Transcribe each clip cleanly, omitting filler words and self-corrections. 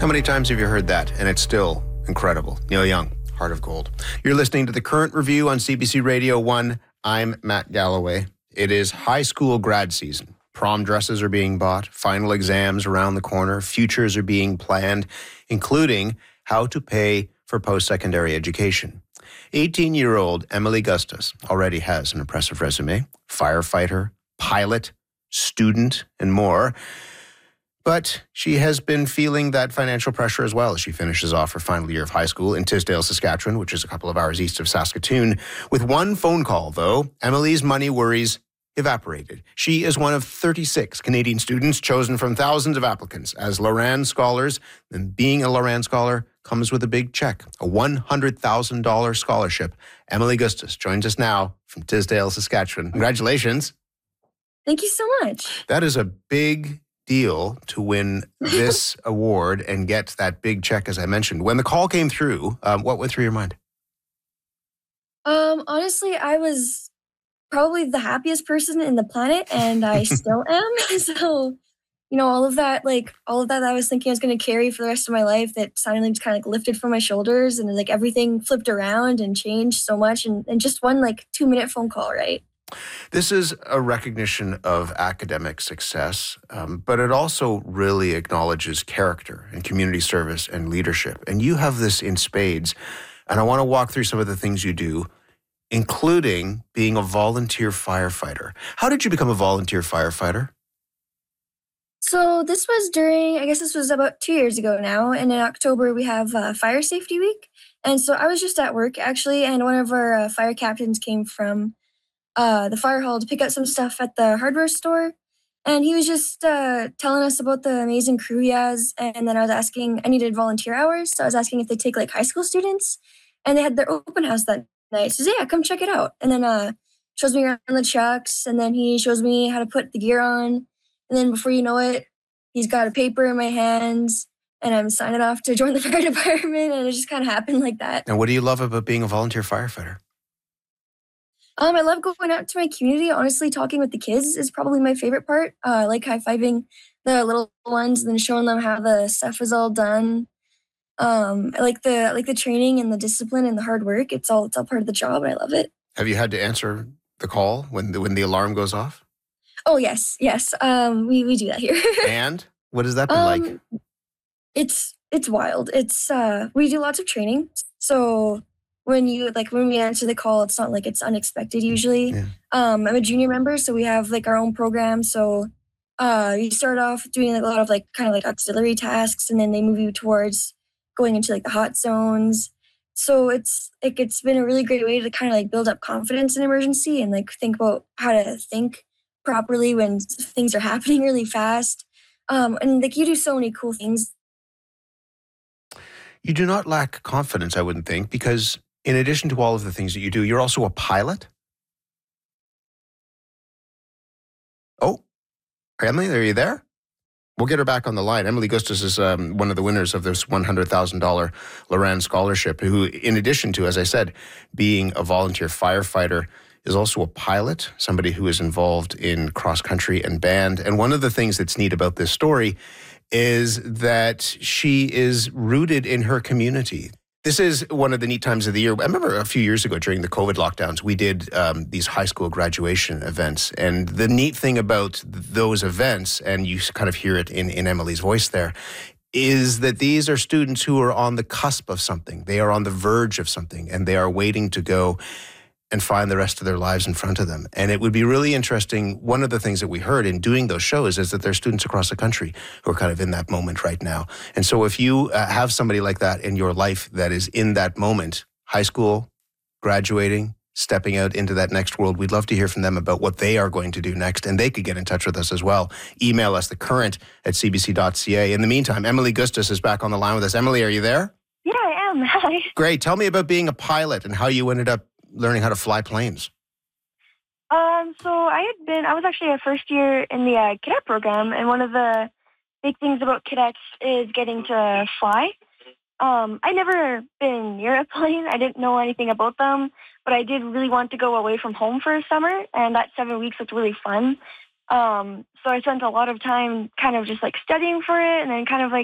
many times have you heard that? And it's still incredible. Neil Young, Heart of Gold. You're listening to The Current Review on CBC Radio 1. I'm Matt Galloway. It is high school grad season. Prom dresses are being bought, final exams around the corner, futures are being planned, including how to pay for post-secondary education. 18-year-old Emily Gustus already has an impressive resume: firefighter, pilot, student, and more. But she has been feeling that financial pressure as well as she finishes off her final year of high school in Tisdale, Saskatchewan, which is a couple of hours east of Saskatoon. With one phone call, though, Emily's money worries evaporated. She is one of 36 Canadian students chosen from thousands of applicants as Loran Scholars. And being a Loran Scholar comes with a big check, a $100,000 scholarship. Emily Gustus joins us now from Tisdale, Saskatchewan. Congratulations. Thank you so much. That is a big deal to win this award and get that big check, as I mentioned. When the call came through, what went through your mind? Honestly, I was probably the happiest person in the planet, and I still am. So, all of that that I was thinking I was going to carry for the rest of my life, that suddenly just kind of lifted from my shoulders, and everything flipped around and changed so much, and just one 2-minute phone call, right? This is a recognition of academic success, but it also really acknowledges character and community service and leadership. And you have this in spades. And I want to walk through some of the things you do, including being a volunteer firefighter. How did you become a volunteer firefighter? So this was about 2 years ago now. And in October, we have Fire Safety Week. And so I was just at work, actually, and one of our fire captains came from the fire hall to pick up some stuff at the hardware store. And he was just telling us about the amazing crew he has. And then I needed volunteer hours. So I was asking if they take high school students. And they had their open house that night. So yeah, come check it out. And then shows me around the trucks. And then he shows me how to put the gear on. And then before you know it, he's got a paper in my hands. And I'm signing off to join the fire department. And it just kind of happened like that. And what do you love about being a volunteer firefighter? I love going out to my community. Honestly, talking with the kids is probably my favorite part. I like high-fiving the little ones and then showing them how the stuff is all done. I like the training and the discipline and the hard work. It's all part of the job, and I love it. Have you had to answer the call when the alarm goes off? Oh, yes. We do that here. And what has that been like? It's wild. It's we do lots of training, so when we answer the call, it's not it's unexpected usually. Yeah. I'm a junior member, so we have our own program. So you start off doing a lot of auxiliary tasks, and then they move you towards going into the hot zones. So it's been a really great way to build up confidence in emergency and think about how to think properly when things are happening really fast. And you do so many cool things. You do not lack confidence, I wouldn't think, because in addition to all of the things that you do, you're also a pilot? Oh, Emily, are you there? We'll get her back on the line. Emily Gustus is one of the winners of this $100,000 Loran Scholarship, who, in addition to, as I said, being a volunteer firefighter, is also a pilot, somebody who is involved in cross-country and band. And one of the things that's neat about this story is that she is rooted in her community. This is one of the neat times of the year. I remember a few years ago during the COVID lockdowns, we did these high school graduation events. And the neat thing about those events, and you kind of hear it in Emily's voice there, is that these are students who are on the cusp of something. They are on the verge of something, and they are waiting to go and find the rest of their lives in front of them. And it would be really interesting. One of the things that we heard in doing those shows is that there's students across the country who are kind of in that moment right now. And so if you have somebody like that in your life that is in that moment, high school, graduating, stepping out into that next world, we'd love to hear from them about what they are going to do next. And they could get in touch with us as well. Email us, thecurrent@cbc.ca. In the meantime, Emily Gustus is back on the line with us. Emily, are you there? Yeah, I am. Hi. Great. Tell me about being a pilot and how you ended up learning how to fly planes. So I was actually a first year in the cadet program, and one of the big things about cadets is getting to fly. I never been near a plane. I didn't know anything about them, but I did really want to go away from home for a summer, and that 7 weeks was really fun. So I spent a lot of time kind of just studying for it, and then kind of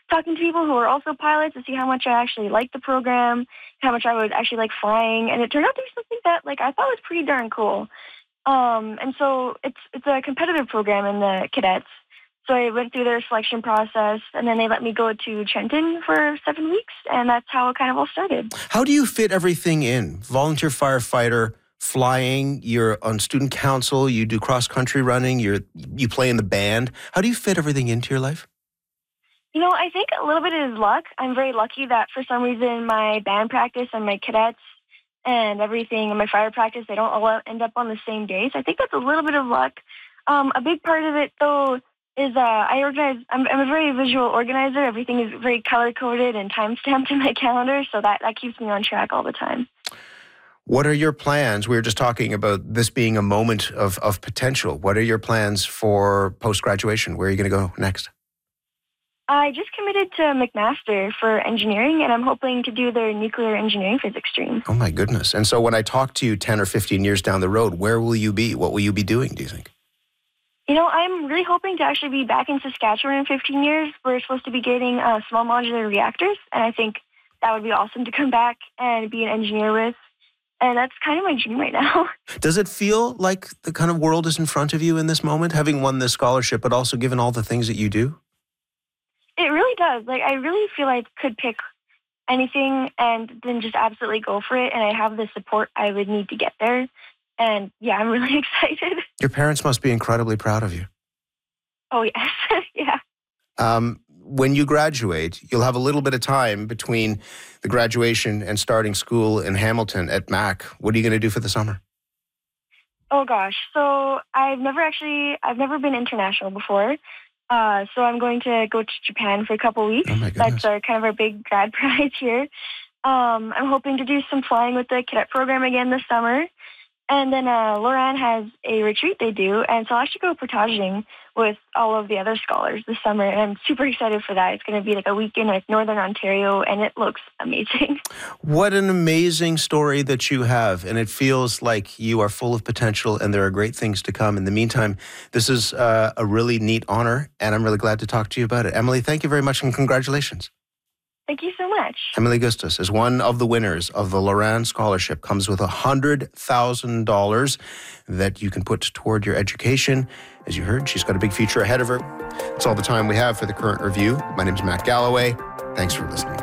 talking to people who are also pilots to see how much I actually like the program, how much I would actually like flying, and it turned out to be something that like I thought was pretty darn cool. And so it's a competitive program in the cadets. So I went through their selection process, and then they let me go to Trenton for 7 weeks, and that's how it kind of all started. How do you fit everything in? Volunteer firefighter, flying, you're on student council, you do cross-country running, you play in the band. How do you fit everything into your life? You know, I think a little bit is luck. I'm very lucky that for some reason my band practice and my cadets and everything and my fire practice, they don't all end up on the same day. So I think that's a little bit of luck. A big part of it, though, is I organize. I'm a very visual organizer. Everything is very color-coded and time-stamped in my calendar, so that keeps me on track all the time. What are your plans? We were just talking about this being a moment of potential. What are your plans for post-graduation? Where are you going to go next? I just committed to McMaster for engineering, and I'm hoping to do their nuclear engineering physics stream. Oh, my goodness. And so when I talk to you 10 or 15 years down the road, where will you be? What will you be doing, do you think? You know, I'm really hoping to actually be back in Saskatchewan in 15 years. We're supposed to be getting small modular reactors, and I think that would be awesome to come back and be an engineer with. And that's kind of my dream right now. Does it feel like the kind of world is in front of you in this moment, having won this scholarship, but also given all the things that you do? It really does. Like, I really feel I could pick anything and then just absolutely go for it. And I have the support I would need to get there. And yeah, I'm really excited. Your parents must be incredibly proud of you. Oh, yes. Yeah. When you graduate, you'll have a little bit of time between the graduation and starting school in Hamilton at Mac. What are you going to do for the summer? Oh, gosh. So I've never been international before. So I'm going to go to Japan for a couple weeks. Oh, my goodness. That's kind of our big grad prize here. I'm hoping to do some flying with the cadet program again this summer. And then Loran has a retreat they do, and so I'll actually go portaging with all of the other scholars this summer, and I'm super excited for that. It's going to be like a week in like Northern Ontario, and it looks amazing. What an amazing story that you have, and it feels like you are full of potential, and there are great things to come. In the meantime, this is a really neat honor, and I'm really glad to talk to you about it. Emily, thank you very much, and congratulations. Thank you so much. Emily Gustus is one of the winners of the Loran Scholarship. Comes with $100,000 that you can put toward your education. As you heard, she's got a big future ahead of her. That's all the time we have for the Current Review. My name is Matt Galloway. Thanks for listening.